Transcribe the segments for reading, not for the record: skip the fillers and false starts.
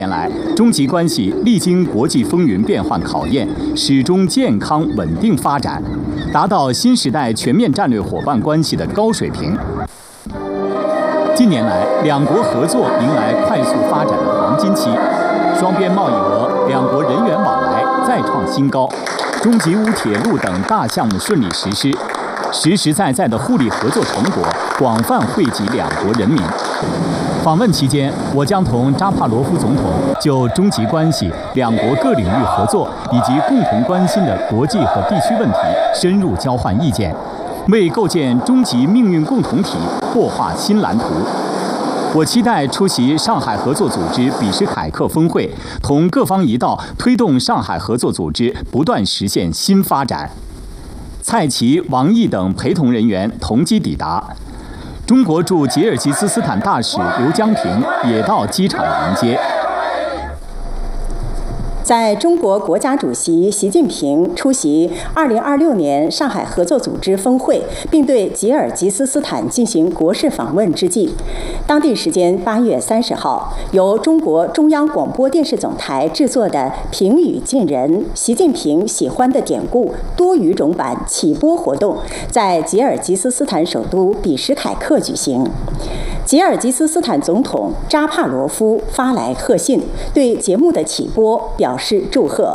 年来，中吉关系历经国际风云变幻考验，始终健康稳定发展，达到新时代全面战略伙伴关系的高水平。近年来，两国合作迎来快速发展的黄金期，双边贸易额、两国人员往来再创新高，中吉乌铁路等大项目顺利实施，实实在在的互利合作成果广泛惠及两国人民。访问期间，我将同扎帕罗夫总统就中吉关系、两国各领域合作以及共同关心的国际和地区问题深入交换意见，为构建中吉命运共同体擘画新蓝图。我期待出席上海合作组织比什凯克峰会，同各方一道推动上海合作组织不断实现新发展。蔡奇、王毅等陪同人员同机抵达。中国驻吉尔吉斯斯坦大使刘江平也到机场迎接。 在中国国家主席习近平出席2026年上海合作组织峰会，并对吉尔吉斯斯坦进行国事访问之际，当地时间8月30号，由中国中央广播电视总台制作的平语近人习近平喜欢的典故多语种版启播活动在吉尔吉斯斯坦首都比什凯克举行。吉尔吉斯斯坦总统扎帕罗夫发来贺信，对节目的起播表示祝贺。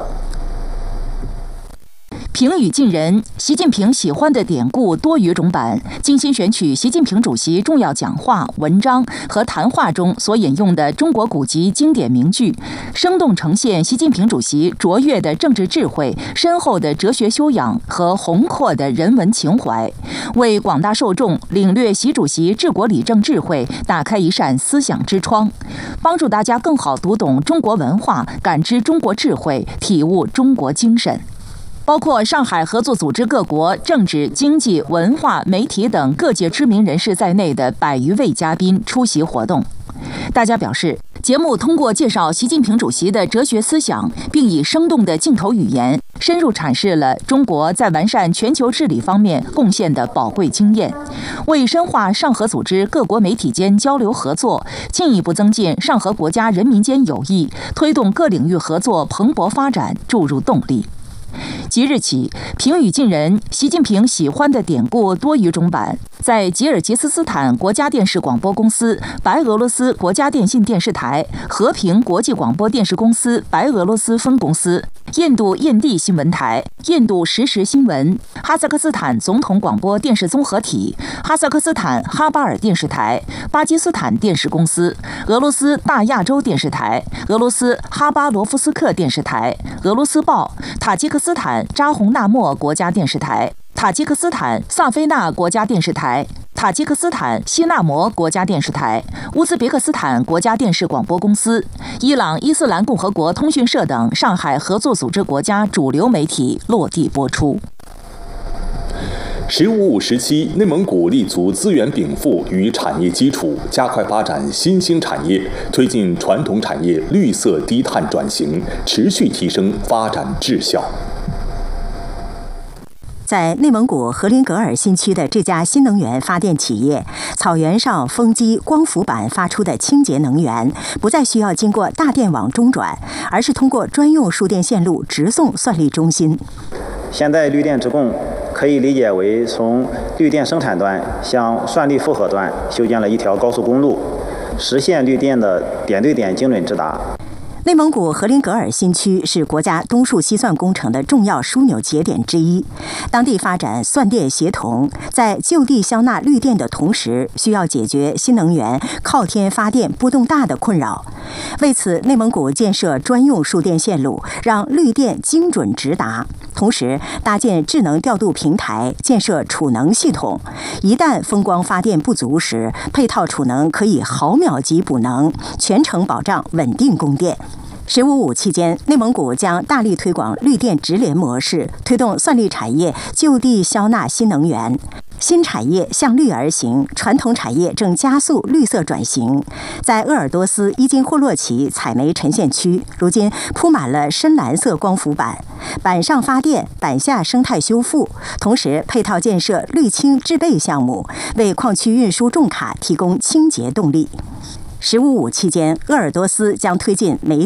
平语近人，习近平喜欢的典故多语种版，精心选取习近平主席重要讲话、文章和谈话中所引用的中国古籍经典名句，生动呈现习近平主席卓越的政治智慧、深厚的哲学修养和宏阔的人文情怀，为广大受众领略习主席治国理政智慧打开一扇思想之窗，帮助大家更好读懂中国文化，感知中国智慧，体悟中国精神。包括上海合作组织各国政治、经济、文化、媒体等各界知名人士在内的100余位嘉宾出席活动。大家表示，节目通过介绍习近平主席的哲学思想，并以生动的镜头语言，深入阐释了中国在完善全球治理方面贡献的宝贵经验，为深化上合组织各国媒体间交流合作，进一步增进上合国家人民间友谊，推动各领域合作蓬勃发展注入动力。即日起，平语近人习近平喜欢的典故多语种版在吉尔吉斯斯坦国家电视广播公司、白俄罗斯国家电信电视台、和平国际广播电视公司白俄罗斯分公司、印度印地新闻台、印度实时新闻、哈萨克斯坦总统广播电视综合体、哈萨克斯坦哈巴尔电视台、巴基斯坦电视公司、俄罗斯大亚洲电视台、俄罗斯哈巴罗夫斯克电视台、俄罗斯报、塔吉克斯坦扎洪纳莫国家电视台、塔吉克斯坦萨菲纳国家电视台、塔吉克斯坦西纳摩国家电视台、乌兹别克斯坦国家电视广播公司、伊朗伊斯兰共和国通讯社等上海合作组织国家主流媒体落地播出。 “15+5”时期，内蒙古立足资源禀赋与产业基础，加快发展新兴产业，推进传统产业绿色低碳转型，持续提升发展质效。 在内蒙古和林格尔新区的这家新能源发电企业，草原上风机光伏板发出的清洁能源，不再需要经过大电网中转，而是通过专用输电线路直送算力中心。 现在绿电直供可以理解为从绿电生产端向算力负荷端修建了一条高速公路，实现绿电的点对点精准直达。 内蒙古和林格尔新区是国家东数西算工程的重要枢纽节点之一，当地发展算电协同，在就地消纳绿电的同时，需要解决新能源靠天发电波动大的困扰。为此，内蒙古建设专用输电线路，让绿电精准直达，同时搭建智能调度平台，建设储能系统。一旦风光发电不足时，配套储能可以毫秒级补能，全程保障稳定供电。“15+5”期间，内蒙古将大力推广绿电直连模式，推动算力产业就地消纳新能源。新产业向绿而行，传统产业正加速绿色转型。在鄂尔多斯伊金霍洛旗采煤沉县区，如今铺满了深蓝色光伏板，板上发电，板下生态修复，同时配套建设绿氢制备项目，为矿区运输重卡提供清洁动力。 “十五五”期间，鄂尔多斯将推进煤